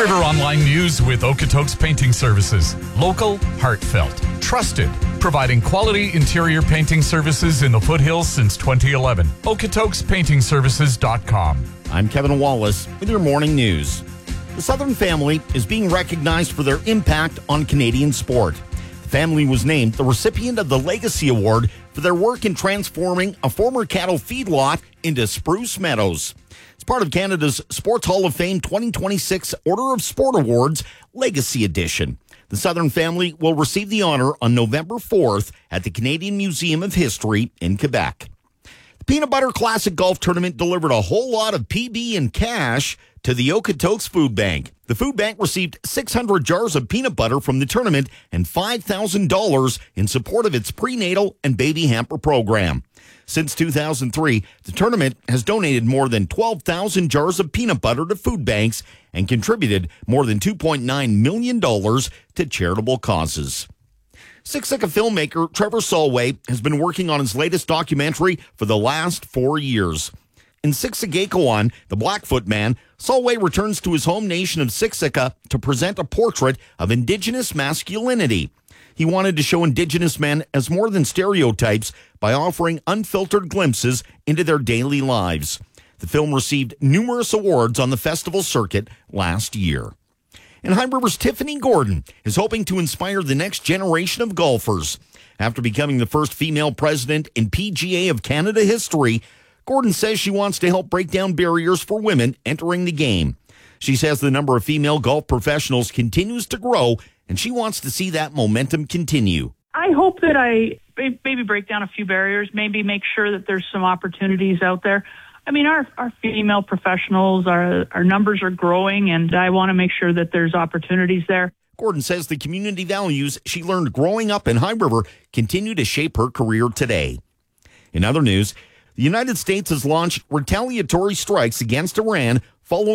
River Online News with Okotoks Painting Services. Local, heartfelt, trusted. Providing quality interior painting services in the foothills since 2011. OkotoksPaintingServices.com. I'm Kevin Wallace with your morning news. The Southern family is being recognized for their impact on Canadian sport. The family was named the recipient of the Legacy Award for their work in transforming a former cattle feedlot into Spruce Meadows. It's part of Canada's Sports Hall of Fame 2026 Order of Sport Awards Legacy Edition. The Southern family will receive the honor on November 4th at the Canadian Museum of History in Quebec. The Peanut Butter Classic Golf Tournament delivered a whole lot of PB and cash to the Okotoks Food Bank. The food bank received 600 jars of peanut butter from the tournament and $5,000 in support of its prenatal and baby hamper program. Since 2003, the tournament has donated more than 12,000 jars of peanut butter to food banks and contributed more than $2.9 million to charitable causes. Siksika filmmaker Trevor Solway has been working on his latest documentary for the last 4 years. In Siksikawan, the Blackfoot Man, Solway returns to his home nation of Siksika to present a portrait of Indigenous masculinity. He wanted to show Indigenous men as more than stereotypes by offering unfiltered glimpses into their daily lives. The film received numerous awards on the festival circuit last year. And High River's Tiffany Gordon is hoping to inspire the next generation of golfers. After becoming the first female president in PGA of Canada history, Gordon says she wants to help break down barriers for women entering the game. She says the number of female golf professionals continues to grow, and she wants to see that momentum continue. I hope that I maybe break down a few barriers, maybe make sure that there's some opportunities out there. I mean, our female professionals, our numbers are growing, and I want to make sure that there's opportunities there. Gordon says the community values she learned growing up in High River continue to shape her career today. In other news, the United States has launched retaliatory strikes against Iran following